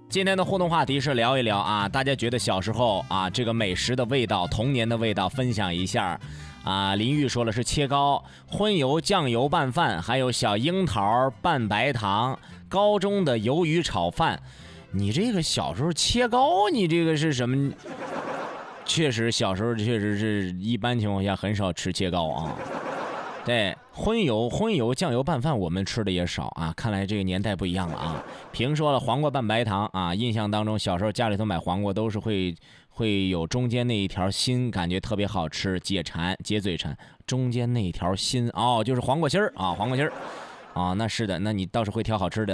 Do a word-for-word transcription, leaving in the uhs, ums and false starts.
今天的互动话题是聊一聊啊，大家觉得小时候啊这个美食的味道，童年的味道，分享一下。啊，林玉说了是切糕、荤油酱油拌饭，还有小樱桃拌白糖，高中的鱿鱼炒饭。你这个小时候切糕，你这个是什么？确实，小时候确实是一般情况下很少吃切糕啊。对，荤油荤油酱油拌饭我们吃的也少啊，看来这个年代不一样了啊。平说了黄瓜拌白糖啊，印象当中小时候家里头买黄瓜都是会会有中间那一条心，感觉特别好吃，解馋解嘴馋。中间那一条心哦，就是黄瓜心儿啊，黄瓜心儿啊，那是的，那你倒是会挑好吃的。